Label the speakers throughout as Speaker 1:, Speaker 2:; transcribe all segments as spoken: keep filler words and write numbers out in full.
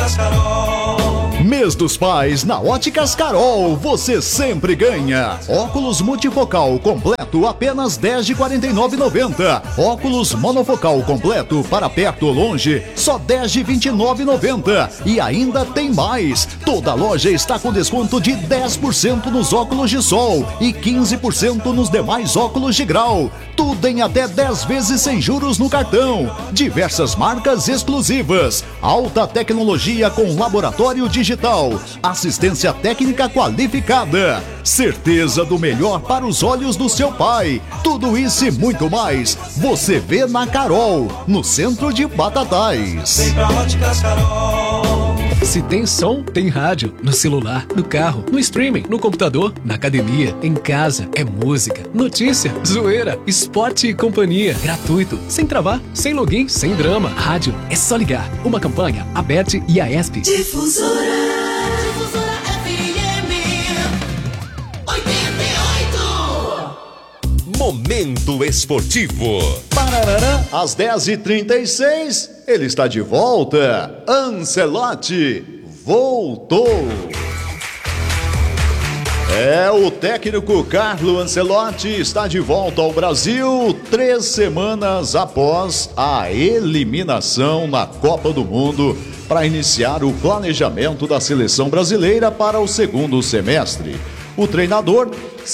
Speaker 1: Óticas Carol.
Speaker 2: Mês dos Pais na Óticas Carol, você sempre ganha. Óculos multifocal completo apenas dez de quarenta e nove reais e noventa centavos. Óculos monofocal completo para perto ou longe só dez de vinte e nove reais e noventa centavos. E ainda tem mais. Toda loja está com desconto de dez por cento nos óculos de sol e quinze por cento nos demais óculos de grau. Tudo em até dez vezes sem juros no cartão. Diversas marcas exclusivas. Alta tecnologia com laboratório digital. Assistência técnica qualificada. Certeza do melhor para os olhos do seu pai. Tudo isso e muito mais você vê na Carol, no centro de Batatais.
Speaker 1: Vem pra Óticas Carol.
Speaker 3: Se tem som, tem rádio. No celular, no carro, no streaming, no computador, na academia, em casa. É música, notícia, zoeira, esporte e companhia. Gratuito, sem travar, sem login, sem drama. Rádio é só ligar. Uma campanha, a B E T e a E S P.
Speaker 4: Difusora. Difusora F M oitenta e oito.
Speaker 5: Momento Esportivo.
Speaker 2: Parará, às dez e trinta e seis, ele está de volta. Ancelotti voltou. É, o técnico Carlo Ancelotti está de volta ao Brasil três semanas após a eliminação na Copa do Mundo para iniciar o planejamento da seleção brasileira para o segundo semestre. O treinador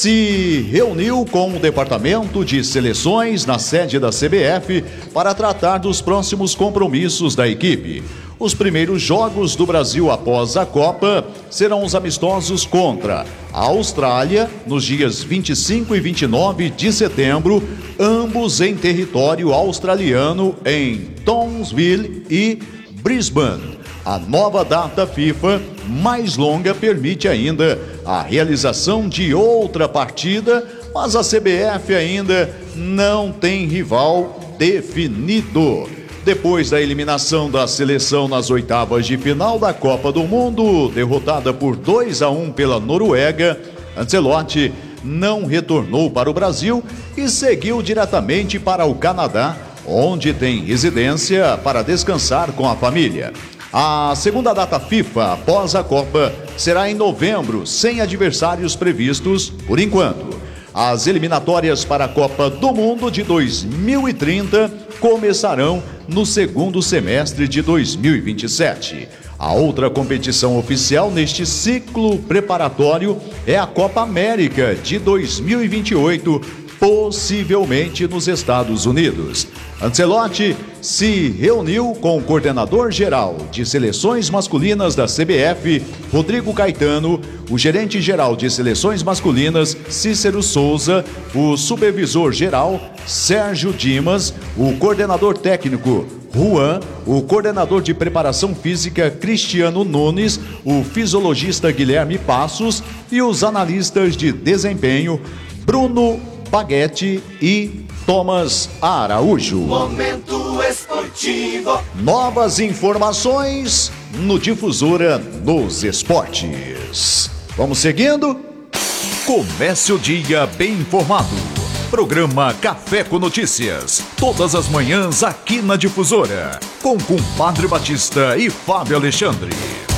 Speaker 2: se reuniu com o departamento de seleções na sede da C B F para tratar dos próximos compromissos da equipe. Os primeiros jogos do Brasil após a Copa serão os amistosos contra a Austrália nos dias vinte e cinco e vinte e nove de setembro, ambos em território australiano em Townsville e Brisbane. A nova data FIFA mais longa permite ainda a realização de outra partida, mas a C B F ainda não tem rival definido. Depois da eliminação da seleção nas oitavas de final da Copa do Mundo, derrotada por dois a um pela Noruega, Ancelotti não retornou para o Brasil e seguiu diretamente para o Canadá, onde tem residência para descansar com a família. A segunda data FIFA após a Copa será em novembro, sem adversários previstos por enquanto. As eliminatórias para a Copa do Mundo de dois mil e trinta começarão no segundo semestre de dois mil e vinte e sete. A outra competição oficial neste ciclo preparatório é a Copa América de dois mil e vinte e oito, possivelmente nos Estados Unidos. Ancelotti se reuniu com o coordenador-geral de seleções masculinas da C B F, Rodrigo Caetano, o gerente-geral de seleções masculinas, Cícero Souza, o supervisor-geral, Sérgio Dimas, o coordenador técnico, Juan, o coordenador de preparação física, Cristiano Nunes, o fisiologista Guilherme Passos e os analistas de desempenho, Bruno Baguete e Thomas Araújo.
Speaker 1: Momento Esportivo.
Speaker 2: Novas informações no Difusora nos Esportes. Vamos seguindo?
Speaker 5: Comece o dia bem informado. Programa Café com Notícias. Todas as manhãs aqui na Difusora. Com Compadre Batista e Fábio Alexandre.